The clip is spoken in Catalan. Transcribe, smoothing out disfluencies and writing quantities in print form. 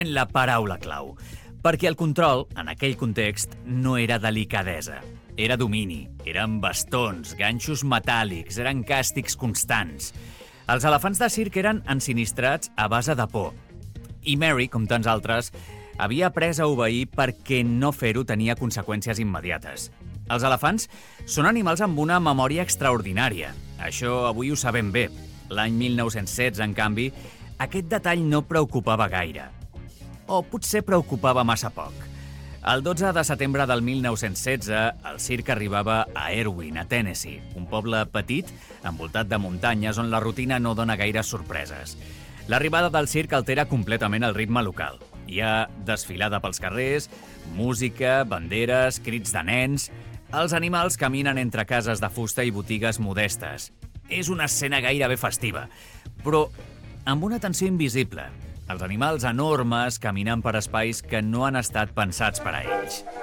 la paraula clau, perquè el control, en aquell context, no era delicadesa. Era domini, eren bastons, ganxos metàl·lics, eren càstigs constants. Els elefants de circ eren ensinistrats a base de por. I Mary, com tants altres, havia après a obeir perquè no fer-ho tenia conseqüències immediates. Els elefants són animals amb una memòria extraordinària. Això avui ho sabem bé. L'any 1916, en canvi, aquest detall no preocupava gaire. O potser preocupava massa poc. El 12 de setembre del 1916, el circ arribava a Erwin, a Tennessee, un poble petit envoltat de muntanyes on la rutina no dona gaires sorpreses. L'arribada del circ altera completament el ritme local. Hi ha desfilada pels carrers, música, banderes, crits de nens. Els animals caminen entre cases de fusta i botigues modestes. És una escena gairebé festiva, però amb una tensió invisible. Els animals enormes caminen per espais que no han estat pensats per a ells.